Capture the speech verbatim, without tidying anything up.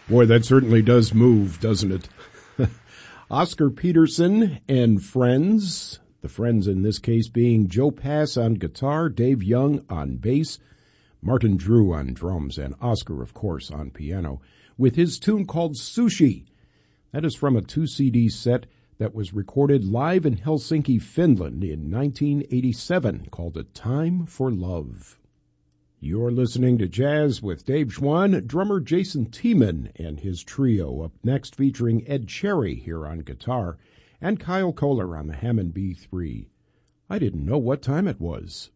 Boy, that certainly does move, doesn't it? Oscar Peterson and friends, the friends in this case being Joe Pass on guitar, Dave Young on bass, Martin Drew on drums, and Oscar, of course, on piano, with his tune called Sushi. That is from a two C D set that was recorded live in Helsinki, Finland in nineteen eighty-seven, called A Time for Love. You're listening to Jazz with Dave Schwann, drummer Jason Tiemann and his trio, up next featuring Ed Cherry here on guitar, and Kyle Kohler on the Hammond B three. I didn't know what time it was.